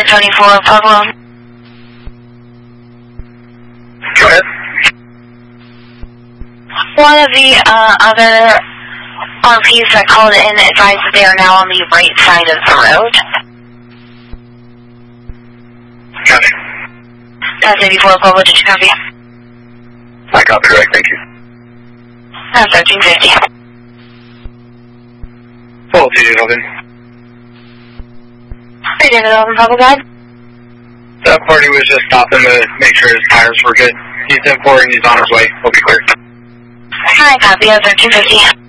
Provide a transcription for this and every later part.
24 Pueblo. Go ahead. One of the other RPs that called in advised that they are now on the right side of the road. Copy. That's 84 Pueblo, did you copy? I copy, Greg, thank you. That's 1350. Full TJ Logan. Hey, David Elvin, Pueblo Guide. That party was just stopping to make sure his tires were good. He's in for it and he's on his way. He'll be clear. Hi, copy, that's 1350.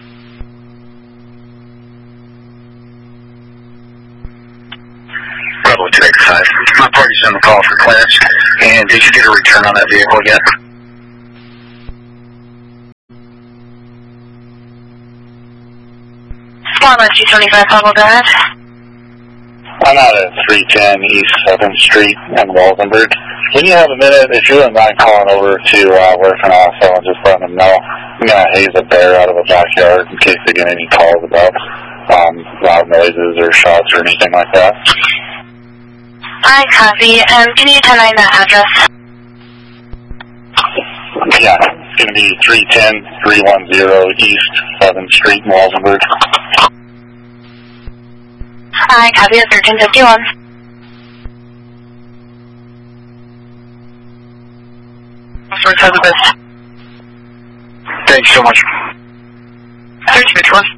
Bravo 285. My party's on the call for class. And did you get a return on that vehicle yet? Lima 225 Pueblo, go ahead. I'm out at 310 East 7th Street in Waldenburg. When you have a minute, if you wouldn't mind calling over to Working Also and just letting them know I'm going to haze a bear out of a backyard in case they get any calls about loud noises or shots or anything like that. Hi, copy. Can you tell me that address? Yeah, it's going to be 310-310 East 7th Street in Waldenburg. Hi, copy, that's 1351. Thanks so much. 1351.